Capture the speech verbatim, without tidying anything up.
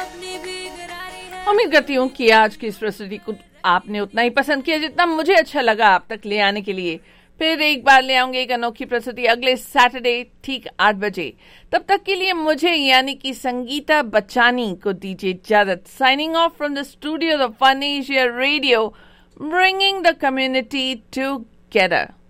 उम्मीद करती हूँ कि आज की इस प्रस्तुति को आपने उतना ही पसंद किया जितना मुझे अच्छा लगा आप तक ले आने के लिए। फिर एक बार ले आऊंगे एक अनोखी प्रस्तुति अगले सैटरडे ठीक आठ बजे। तब तक के लिए मुझे यानी कि संगीता बचानी को दीजिए इजाजत। Signing off from the studio the fun Asia radio, bringing the community together.